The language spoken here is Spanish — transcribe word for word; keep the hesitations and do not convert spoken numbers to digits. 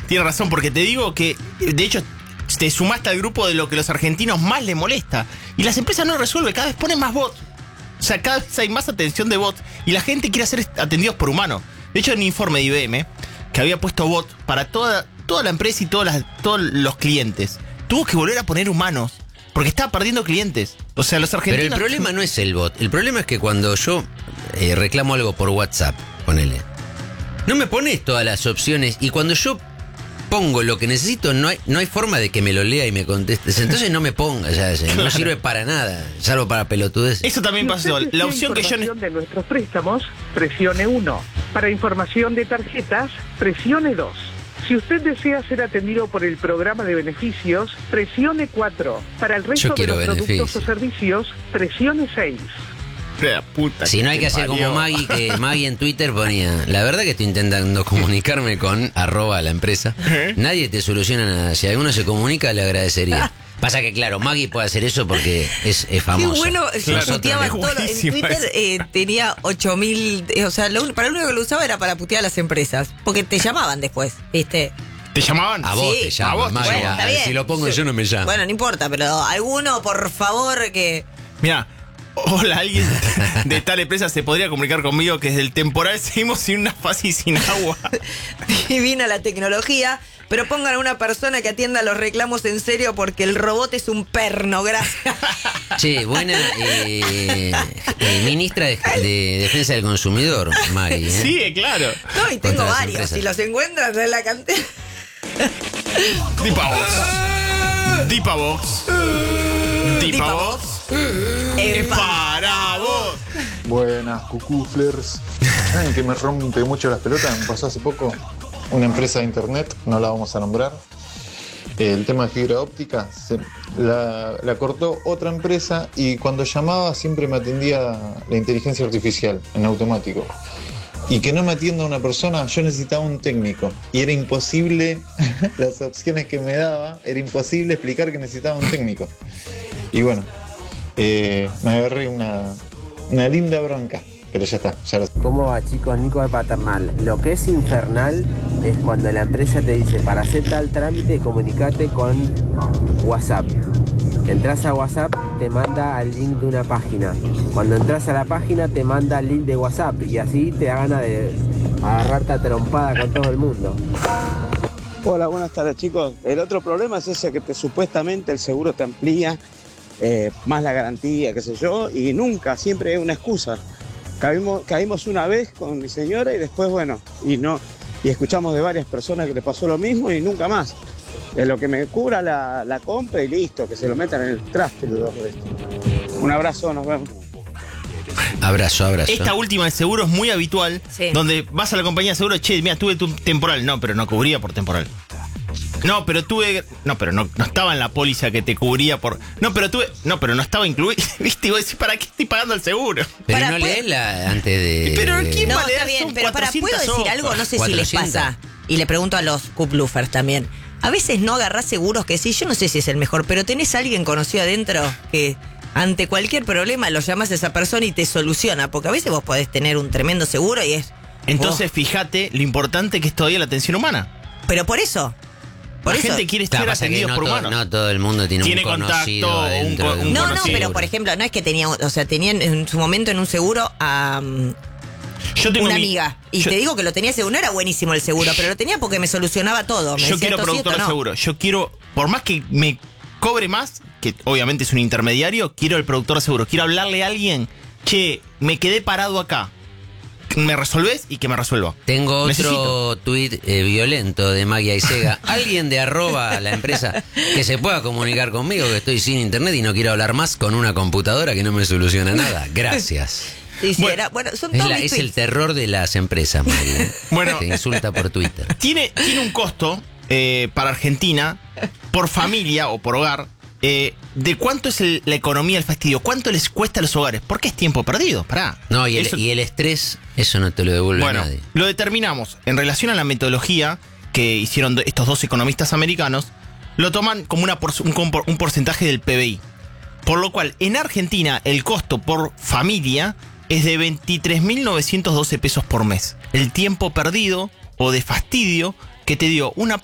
tiene razón, porque te digo que, de hecho, te sumaste al grupo de lo que los argentinos más les molesta. Y las empresas no resuelven, cada vez ponen más bots. O sea, cada vez hay más atención de bots y la gente quiere ser atendidos por humanos. De hecho, hay un informe de I B M que había puesto bots para toda, toda la empresa y todas las, todos los clientes. Tuvo que volver a poner humanos porque estaba perdiendo clientes. O sea, los argentinos... Pero el problema no es el bot. El problema es que cuando yo eh, reclamo algo por WhatsApp, ponele, no me pones todas las opciones y cuando yo pongo lo que necesito, no hay, no hay forma de que me lo lea y me contestes. Entonces no me pongas, ya, ya, no Claro. sirve para nada, salvo para pelotudes. Eso también pasó. La opción que yo... ne- de nuestros préstamos, presione uno. Para información de tarjetas, presione dos. Si usted desea ser atendido por el programa de beneficios, presione cuatro. Para el resto Yo de quiero los productos beneficios. o servicios, presione seis. La puta Si no hay que hacer parió. como Maggie, que Maggie en Twitter ponía, la verdad que estoy intentando comunicarme con arroba la empresa. ¿Eh? Nadie te soluciona nada. Si alguno se comunica, le agradecería. Pasa que, claro, Maggie puede hacer eso porque es, es famosa. Qué bueno, Nosotros puteaba es no. todo. En buenísimo Twitter eso. eh, tenía ocho mil, eh, o sea, lo, un- para lo único que lo usaba era para putear a las empresas, porque te llamaban después, ¿viste? ¿Te llamaban? A vos Sí, te llaman, a vos te Maggie. llaman. Bueno, está Ah, bien. si lo pongo yo no me llama. Bueno, no importa, pero alguno, por favor, que... Mira, hola, alguien de tal empresa se podría comunicar conmigo que desde el temporal seguimos sin una fase y sin agua. Divina la tecnología, pero pongan a una persona que atienda los reclamos en serio porque el robot es un perno, gracias. Che, buena eh, eh, ministra de, de Defensa del Consumidor, Maggie. ¿eh? Sí, claro. No, y tengo Contra las varios, empresas. si los encuentran en la cantera. Dipa Box. Dipa Box. Dipa Dipa Box. Eh, Es para vos. Buenas, cucuflers. ¿Saben que me rompe mucho las pelotas? Me pasó hace poco una empresa de internet, no la vamos a nombrar. El tema de fibra óptica se- la, la cortó otra empresa y cuando llamaba siempre me atendía la inteligencia artificial en automático. Y que no me atienda una persona, yo necesitaba un técnico. Y era imposible, las opciones que me daba, era imposible explicar que necesitaba un técnico. Y bueno, eh, me agarré una, una linda bronca, pero ya está, ya lo sé. ¿Cómo va, chicos? Nico de Paternal. Lo que es infernal es cuando la empresa te dice, para hacer tal trámite, comunicate con WhatsApp. Entras a WhatsApp, te manda al link de una página. Cuando entras a la página, te manda el link de WhatsApp. Y así te da ganas de agarrarte a trompada con todo el mundo. Hola, buenas tardes, chicos. El otro problema es ese que te, supuestamente el seguro te amplía eh, más la garantía, qué sé yo, y nunca, siempre hay una excusa. Caímos, caímos una vez con mi señora y después, bueno, y no y escuchamos de varias personas que le pasó lo mismo y nunca más. Es lo que me cubra la, la compra y listo, que se lo metan en el traste. Los restos. Un abrazo, nos vemos. Abrazo, abrazo. Esta última de seguro es muy habitual, Sí. donde vas a la compañía de seguro, che, mira, tuve tu temporal. No, pero no cubría por temporal. No, pero tuve... No, pero no, no estaba en la póliza que te cubría por... No, pero tuve... No, pero no estaba incluido. ¿Viste? Y vos decís, ¿para qué estoy pagando el seguro? Pero Para, no ¿puede- lees la antes de... Pero ¿quién No, va a leer? está bien, Son pero para, ¿puedo cuatrocientas decir algo? No sé si les cuatrocientas. pasa. Y le pregunto a los cuploofers también. A veces no agarrás seguros que sí, yo no sé si es el mejor, pero tenés a alguien conocido adentro que ante cualquier problema lo llamas a esa persona y te soluciona. Porque a veces vos podés tener un tremendo seguro y es... Entonces, fíjate lo importante que es todavía la atención humana. Oh, pero por eso. Por la eso. gente quiere Claro, estar pasa que atendido no por todo, humanos. no todo el mundo tiene, Tiene un conocido contacto, un adentro co- de un un No, no, conocido. pero por ejemplo, no es que tenía, o sea, tenían en su momento en un seguro a um, Yo tengo una mi- amiga. Y yo- te digo que lo tenía seguro, no era buenísimo el seguro, pero lo tenía porque me solucionaba todo. Me Yo decía, quiero esto sí, productor esto de no. seguro. Yo quiero, por más que me cobre más, que obviamente es un intermediario, quiero el productor de seguro. Quiero hablarle a alguien, che, me quedé parado acá. ¿Me resolvés? Y que me resuelva. Tengo otro Necesito. tuit eh, violento de Magia y Sega. Alguien de arroba la empresa que se pueda comunicar conmigo, que estoy sin internet y no quiero hablar más con una computadora que no me soluciona nada. Gracias. Sí, sí, Bueno, era, bueno, son Es, todos la- mis es el tweets. terror de las empresas, Magia. Bueno. Que insulta por Twitter. Tiene, tiene un costo eh, para Argentina, por familia o por hogar, eh, de cuánto es el- la economía, el fastidio, cuánto les cuesta a los hogares. Porque es tiempo perdido, pará. No, y el, Eso- y el estrés, eso no te lo devuelve Bueno, nadie. lo determinamos en relación a la metodología que hicieron do- estos dos economistas americanos, lo toman como una por- un, compor- un porcentaje del P B I. Por lo cual, en Argentina, el costo por familia es de veintitrés mil novecientos doce pesos por mes. El tiempo perdido o de fastidio que te dio una